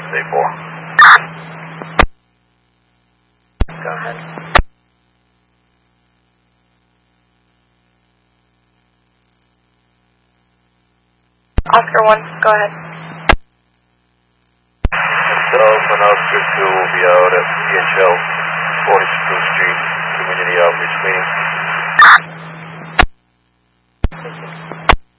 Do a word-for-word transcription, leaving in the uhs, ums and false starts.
Day four. Go ahead. Oscar one, go ahead. Delta and Oscar two will be out at C H L.